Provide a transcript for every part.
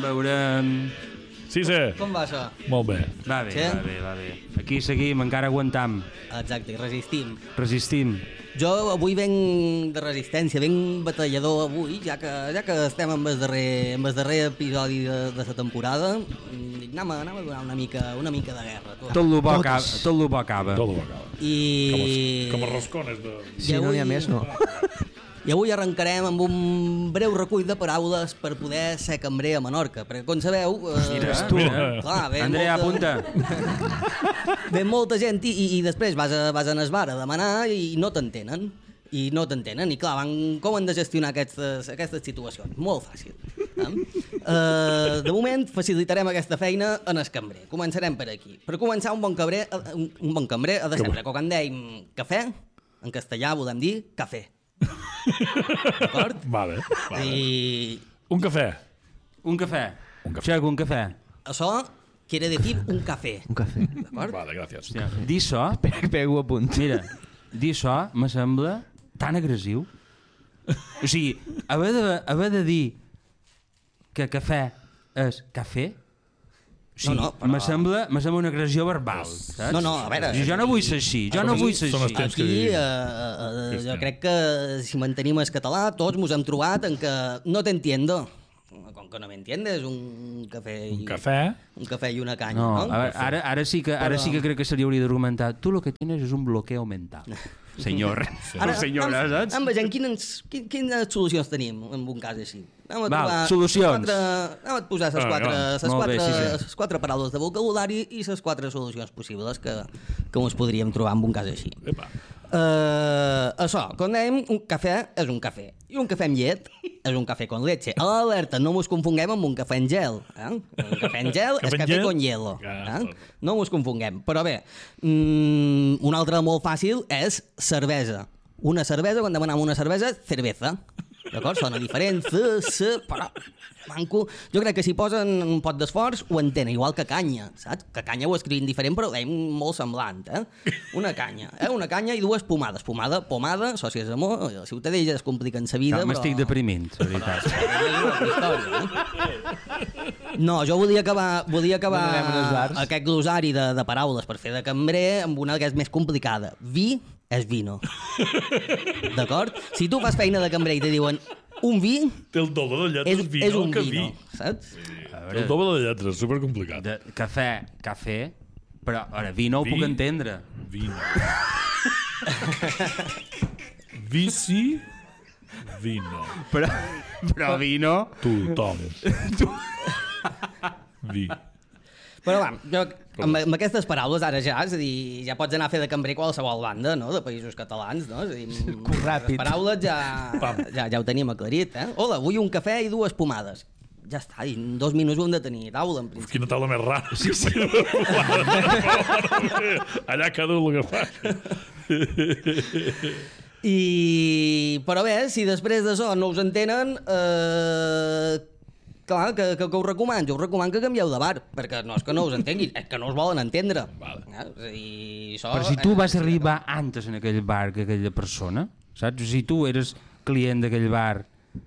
veurem... Sí. Com va això? Molt bé. Va bé, Sí? va bé. Aquí seguim, encara aguantam. Exacte, i resistim. Resistim. Jo avui venc de resistència, venc batallador avui, ja que estem amb el darrer episodi de la temporada, dic, anem a donar una mica de guerra. Tot lo bo acaba. Tot el va acabar. I... Com els rascones de... Si no n'hi ha més, no. I avui arrencarem amb un breu recull de paraules per poder ser cambrer a Menorca, perquè com sabeu... Mira, tu, clar, Andrea, apunta. Ve molta gent i després vas a Nesbar a demanar i no t'entenen. I clar, com han de gestionar aquestes situacions? Molt fàcil. De moment facilitarem aquesta feina en el cambrer. Començarem per aquí. Per començar, un bon cambrer ha de sempre, quan dèiem cafè, en castellà volem dir cafè. D'acord? Vale. I Un cafè. Xaco, un cafè. això quiere decir un café. Un cafè. D'acord? Vale, gràcies. Hòstia, dir això, Espera que pego a punt. mira, dir això me sembla tan agressiu. O sigui, haver de dir que cafè és cafè, o sigui, No, però- me sembla una agressió verbal, saps? No, a veure... Jo no vull ser així, Són els temps que Aquí vivim. jo crec que si mantenim el català tots mos hem trobat en que no t'entiendo. Com que no me entiendes, un cafè i una canya, No, no? a veure, ara sí que crec que se li hauria d'argumentar. Tu lo que tienes és un bloqueo mental. Senyor. Senyora, saps? Veiem quines solucions tenim en un cas així. Solucions. Anem a posar Molt bé, sí. les quatre paraules de vocabulari i les quatre solucions possibles que ens podríem trobar en un cas així. Epa. Això, com dèiem, un cafè és un cafè. I un cafè amb llet és un cafè con leche. Alerta, no mos confonguem amb un cafè en gel. Un cafè en gel és cafè con hielo. No mos confonguem. Però bé, un altre molt fàcil és cervesa. Una cervesa, quan demanam una cervesa, cerveza. D'acord? Sona diferent, però manco. Jo crec que si posen un pot d'esforç ho entenen, igual que canya, saps? Que canya ho escrivim diferent, però dèiem molt semblant, Una canya i dues pomades. Pomada, sòcies d'amor, la ciutadella es compliquen sa vida, però... M'estic deprimint, la veritat. No, jo volia acabar aquest glosari de paraules per fer de cambrer amb una que és més complicada. Vi és vino. D'acord? Si tu fas feina de cambrer i te diuen un vi... Té el doble de lletres és un que vino, vi. saps? Té el doble de lletres, supercomplicat. Cafè, però ara vino ho puc entendre. Vino. Vici, vino. Però vino... Tothom. Vi. Però va, jo amb aquestes paraules ara ja, és a dir, ja pots anar a fer de cambrer qualsevol banda, no?, de països catalans, no? És a dir, ràpid. les paraules ja ho tenim aclarit, Hola, vull un cafè i dues pomades. Ja està, i en 2 minuts ho hem de tenir a taula, en principi. Quina taula més rara. Sí. Allà cada un el que fa. Però bé, si després d'això no us entenen, clar, que us recomano? Jo us recomano que canvieu de bar, perquè no és que no us entenguin, és que no us volen entendre. Vale. Però si tu vas arribar antes en aquell bar que aquella persona, saps? Si tu eres client d'aquell bar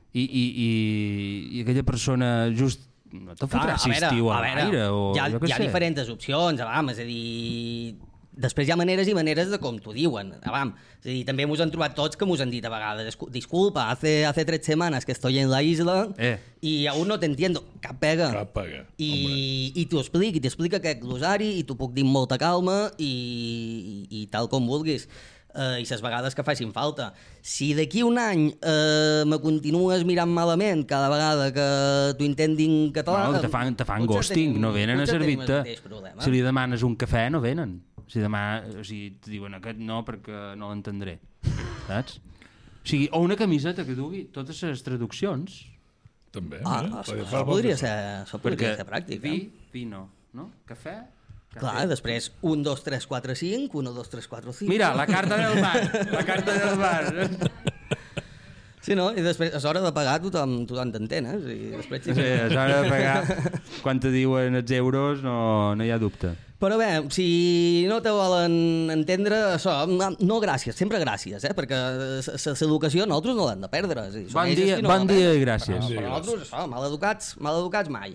i aquella persona just no te fotrà estiu a l'aire o hi jo què sé. Hi ha diferents opcions, és a dir, després hi ha maneres i maneres de com t'ho diuen. És a dir, també m'ho han trobat tots que m'ho han dit a vegades. Disculpa, hace 3 semanas que estoy en la isla y aún no te entiendo. Cap pega. I t'ho explica aquest glosari i t'ho puc dir amb molta calma i tal com vulguis. I les vegades que facin falta. Si d'aquí un any me continues mirant malament cada vegada que t'ho intentin català... No, te fan ghosting, no venen a servir-te. Si li demanes un cafè, no venen. Si te diuen aquest no perquè no l'entendré, saps? O sigui, o una camiseta que dugui totes les traduccions. També. Això podria ser pràctic. Vino, no? Cafè? Clar, després 1, 2, 3, 4, 5, 1, 2, 3, 4, 5... Mira, la carta del bar. Sí, no? I després, a l'hora de pagar, tothom t'entén, eh? I després Sí, a l'hora de pagar, quan te diuen els euros, no hi ha dubte. Però bé, si no te volen entendre, això, no gràcies, sempre gràcies, perquè l'educació nosaltres no l'hem de perdre. Bon dia i gràcies. Però nosaltres, això, mal educats mai.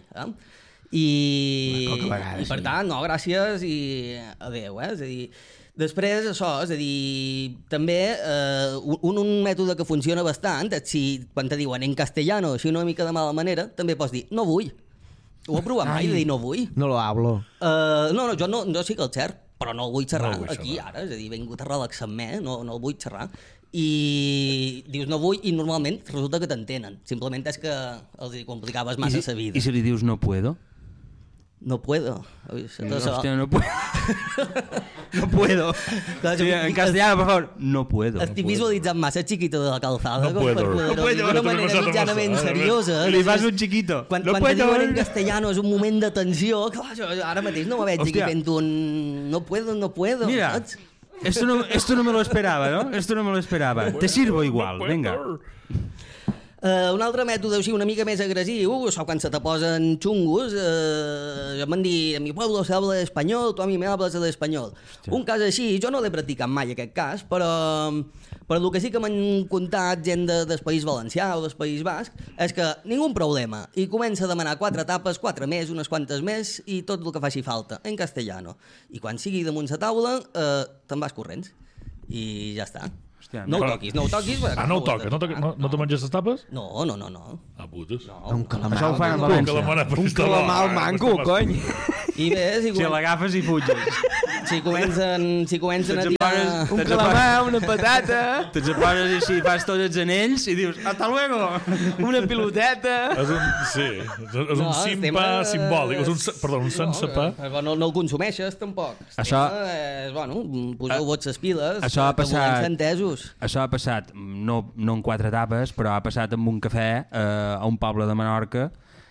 I per tant, no, gràcies i adeu. És a dir, després, això, és a dir, també un mètode que funciona bastant és si, quan te diuen en castellano, així una mica de mala manera, també pots dir no vull. Ho he provat mai de dir no vull? No lo hablo. No, jo sí que el xerc, però no el vull xerrar aquí, ara. És a dir, he vingut a relaxar-me, no el vull xerrar. I dius no vull i normalment resulta que t'entenen. Simplement és que els complicaves massa la vida. I si li dius no puedo? No puedo. Hòstia, no puedo. No puedo. Sí, en castellano, por favor, no puedo. Estic visualitzant massa Chiquito de la Calzada. No puedo. No puedo. D'una manera mitjanament seriosa. Li fas un chiquito. Quan te diuen en castellano és un moment de tensió. Clar, ara mateix no me veig aquí fent un no puedo. Mira, esto no me lo esperaba, ¿no? Esto no me lo esperaba. Te sirvo igual, venga. Un altre mètode així una mica més agressiu, això quan se te posen xungos, van dir, en mi pueblo se habla español, tu a mi me hablas de español. Un cas així, jo no l'he practicat mai aquest cas, però el que sí que m'han contat gent del País Valencià o del País Basc és que ningú problema, i comença a demanar 4 tapes, 4 més, unes quantes més, i tot el que faci falta, en castellano. I quan sigui damunt la taula, te'n vas corrents, i ja està. Hòstia, no ho toquis. No ho toques? No te menges les tapes? No. Ah, putes. Un calamar. Això ho fan a València. Un calamar al mango, cony. I bé, si l'agafes i fuges. Si comencen a tirar... Un calamar, una patata... Te'n poses així, fas tots els anells i dius, hasta luego! Una piloteta... És un simpa simbòlic. Un sense-pa. No el consumeixes, tampoc. Això... Poseu-vos les piles. Això ha passat... entesos. Això ha passat, no en 4 etapes, però ha passat amb un cafè a un poble de Menorca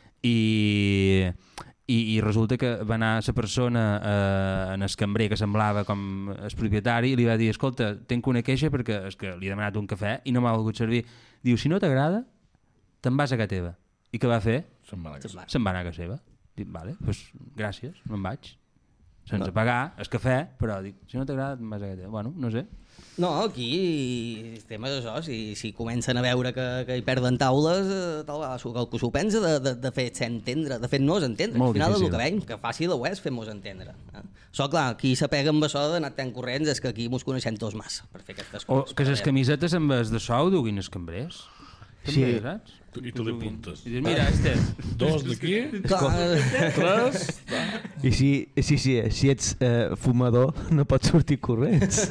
i resulta que va anar la persona en el cambrer que semblava com el propietari i li va dir, escolta, tenc una queixa perquè és que li he demanat un cafè i no m'ha volgut servir. Diu, si no t'agrada, te'n vas a casa teva. I què va fer? Se'n va anar a casa seva. Dic, vale, doncs gràcies, me'n vaig. Sense pagar el cafè, però dic, si no t'agrada, te'n vas a casa teva. Bueno, no sé. No, aquí el tema és això, si comencen a veure que hi perden taules, el que s'ho pensa de fer-se entendre, de fer-nos entendre. Molt al final difícil. és el que veiem, que fàcil ho és fer-nos entendre. Això, clar, qui s'apega amb això d'anar tan corrents és que aquí mos coneixem tots massa per fer aquestes O coses. que les camisetes en vez de so ho duguin els cambrers. Sí. També, saps? I tu li puntes. I dius, mira, este... 2 d'aquí, Clar, 3... I si ets fumador, no pots sortir corrents.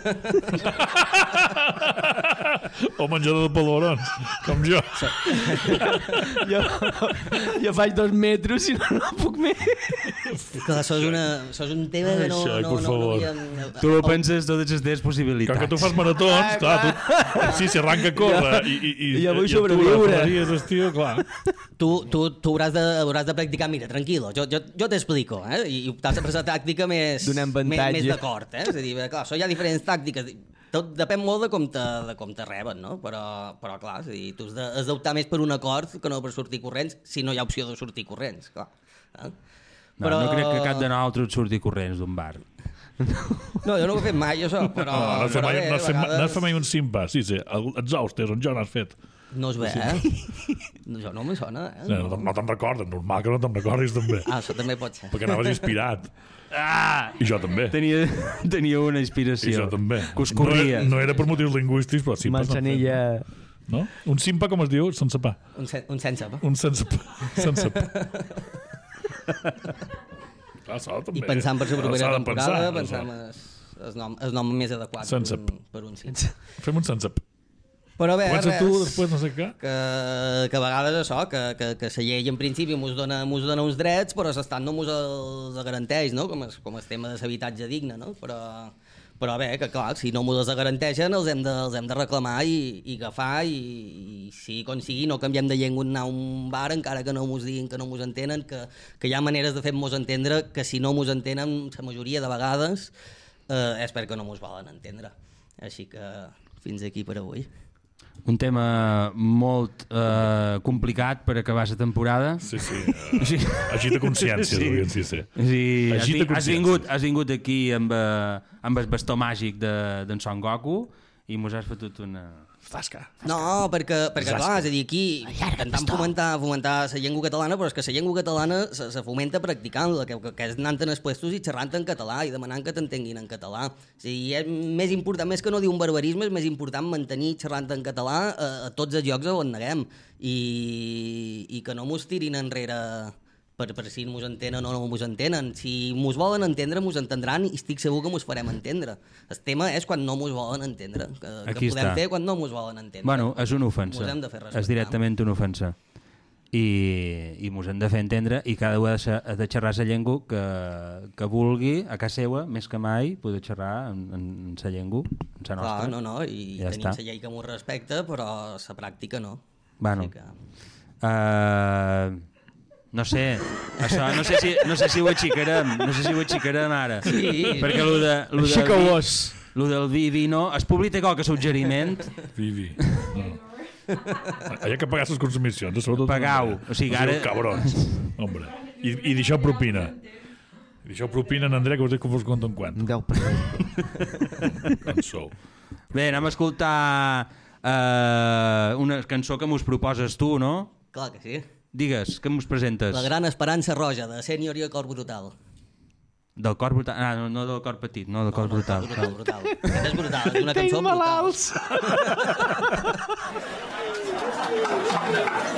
O menjador de polvorons, com jo. Jo faig 2 metres i no puc més. clar, això és un tema que no... Ai, por favor. Tu ho penses totes les teves possibilitats. Que tu fas maratons, clar, tu... Sí, si arranca a córrer i Jo vull i sobreviure. tu estiu, clar. Tu hauràs de practicar, mira, tranquil·lo, jo t'explico, i t'has de posar tàctica més Donem avantatge. més d'acord, És a dir, clar, això hi ha diferents tàctiques, tot depèn molt de com te reben, no? Però clar, és a dir, tu has d'optar més per un acord que no per sortir corrents, si no hi ha opció de sortir corrents, clar. No crec que cap de nosaltres surti corrents d'un bar. No, jo no ho he fet mai, això, però... No has fet vegades mai un simpa, sí, els hostes, on jo n'has fet. no es ve, Jo no me sona, No te'n recordes, normal que no te'n recordis també. Això també pot ser. Perquè anaves inspirat. Ah! I jo també. Tenia una inspiració. I jo també. Que us corria. No era per motius lingüístics, però simpes n'han fet. Manzanilla... No? Un simpa, com es diu? Sense pa. Un sense, pa. Un sense pa. Sense pa. Clar, s'ha de també. I pensant per la propera S'ha de temporada, pensar, pensant el nom més adequat Sense per un sí. Fem un sense pa. Però bé, Comença res, tu, després no sé què. que a vegades això, que la llei en principi mos dona uns drets, però l'estat no mos els garanteix, no? Com el tema de l'habitatge digne, no? Però bé, que clar, si no mos els garanteixen els hem de reclamar i agafar i sigui com sigui, no canviem de llengua anar a un bar encara que no mos diguin que no mos entenen, que hi ha maneres de fer-nos entendre que si no mos entenen la majoria de vegades és perquè no mos volen entendre. Així que fins aquí per avui. un tema molt complicat per acabar la temporada. Sí. Agita consciència. Sí. Has vingut aquí amb el bastó màgic d'en Son Goku i mos has fotut una... Zasca. No, perquè clar, és a dir, aquí intentant fomentar la llengua catalana, però és que la llengua catalana se fomenta practicant-la, que és anant en els puestos i xerrant en català i demanant que t'entenguin en català. O sigui, és més important, més que no dir un barbarisme, és més important mantenir xerrant en català a tots els llocs on anem i que no mos tirin enrere per si mos entenen o no mos entenen. Si mos volen entendre, mos entendran i estic segur que mos farem entendre. El tema és quan no mos volen entendre, que podem fer quan no mos volen entendre. Bueno, és una ofensa. Mos hem de fer respectar. És directament una ofensa. I mos hem de fer entendre i cada un ha de xerrar la llengua que vulgui a casa seva, més que mai poder xerrar en la llengua, en la nostra. Clar, no, i ja tenim la llei que mos respecta, però la pràctica no. Bueno, no sé, això no sé si ho aixecarem ara. Sí. Perquè lo del vi no, el públic té qualque suggeriment. Vi. No. Hi ha que pagar les consumicions, sobretot. Pagau, o sigui ara... Cabrons, hombre. I deixeu propina. Deixeu propina en André, que us dic que us compto en quant. 10%. En sou. Bé, anem a escoltar una cançó que mos proposes tu, no? Clar que sí. Digues, què mos presentes? La gran esperança roja, de Sènior i el cor brutal. Del cor brutal? Ah, no del cor petit, no del cor brutal. Brutal. Aquest és brutal, és una cançó brutal. Malalts!